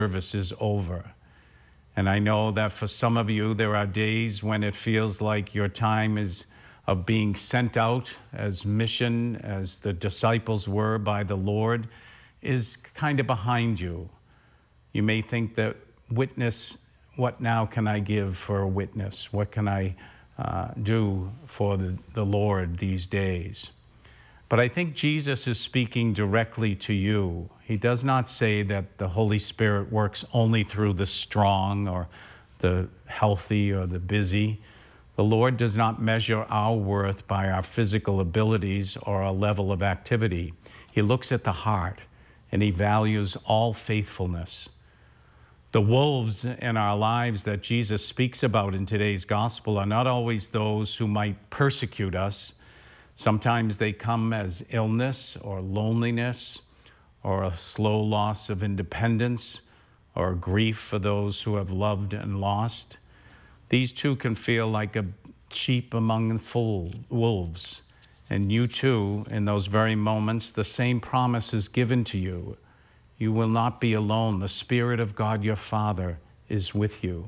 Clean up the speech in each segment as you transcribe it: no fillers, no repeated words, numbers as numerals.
service is over. And I know that for some of you, there are days when it feels like your time is of being sent out as mission, as the disciples were by the Lord, is kind of behind you. You may think that witness, what now can I give for a witness? What can I do for the Lord these days? But I think Jesus is speaking directly to you. He does not say that the Holy Spirit works only through the strong or the healthy or the busy. The Lord does not measure our worth by our physical abilities or our level of activity. He looks at the heart, and he values all faithfulness. The wolves in our lives that Jesus speaks about in today's gospel are not always those who might persecute us. Sometimes they come as illness or loneliness or a slow loss of independence or grief for those who have loved and lost. These too can feel like a sheep among wolves. And you too, in those very moments, the same promise is given to you. You will not be alone. The Spirit of God, your Father, is with you.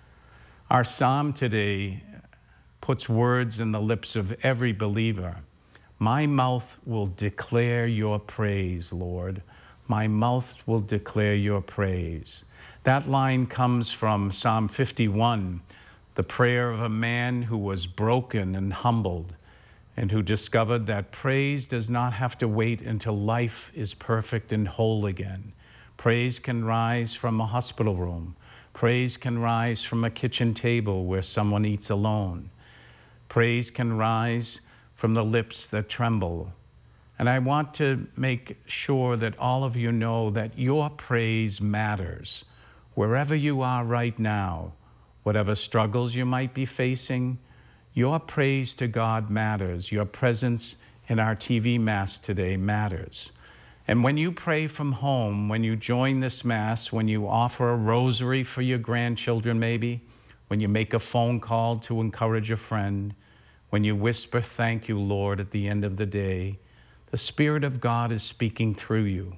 Our psalm today puts words in the lips of every believer. My mouth will declare your praise, Lord. My mouth will declare your praise. That line comes from Psalm 51, the prayer of a man who was broken and humbled, and who discovered that praise does not have to wait until life is perfect and whole again. Praise can rise from a hospital room. Praise can rise from a kitchen table where someone eats alone. Praise can rise from the lips that tremble. And I want to make sure that all of you know that your praise matters. Wherever you are right now, whatever struggles you might be facing, your praise to God matters. Your presence in our TV Mass today matters. And when you pray from home, when you join this Mass, when you offer a rosary for your grandchildren maybe, when you make a phone call to encourage a friend, when you whisper, "Thank you, Lord," at the end of the day, the Spirit of God is speaking through you.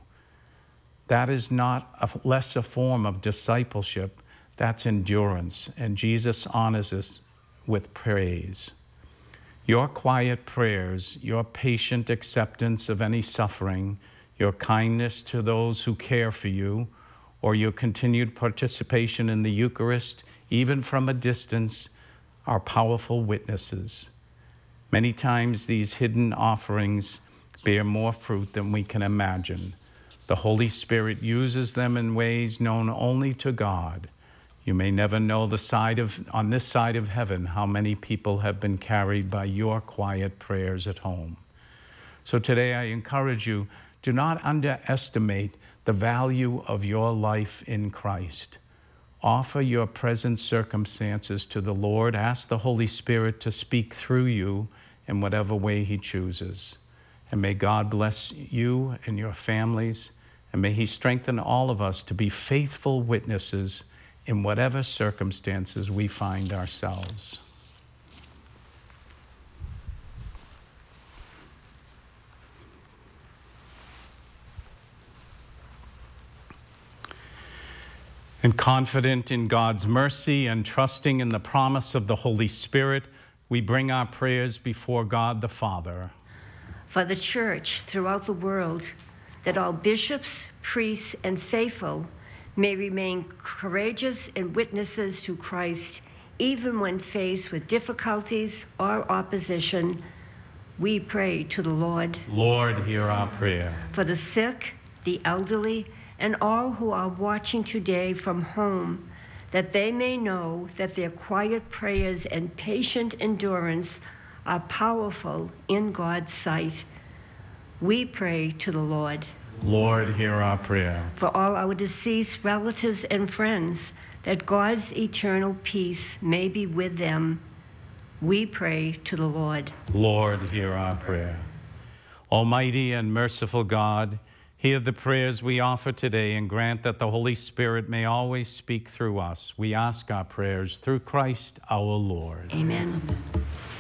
That is not less a form of discipleship, that's endurance, and Jesus honors us with praise. Your quiet prayers, your patient acceptance of any suffering, your kindness to those who care for you, or your continued participation in the Eucharist, even from a distance, are powerful witnesses. Many times these hidden offerings bear more fruit than we can imagine. The Holy Spirit uses them in ways known only to God. You may never know on this side of heaven how many people have been carried by your quiet prayers at home. So today I encourage you, do not underestimate the value of your life in Christ. Offer your present circumstances to the Lord. Ask the Holy Spirit to speak through you in whatever way he chooses. And may God bless you and your families, and may he strengthen all of us to be faithful witnesses in whatever circumstances we find ourselves. And confident in God's mercy and trusting in the promise of the Holy Spirit, we bring our prayers before God the Father. For the Church throughout the world, that all bishops, priests, and faithful may remain courageous and witnesses to Christ, even when faced with difficulties or opposition, we pray to the Lord. Lord, hear our prayer. For the sick, the elderly, and all who are watching today from home, that they may know that their quiet prayers and patient endurance are powerful in God's sight, we pray to the Lord. Lord, hear our prayer. For all our deceased relatives and friends, that God's eternal peace may be with them, we pray to the Lord. Lord, hear our prayer. Almighty and merciful God, hear the prayers we offer today and grant that the Holy Spirit may always speak through us. We ask our prayers through Christ our Lord. Amen.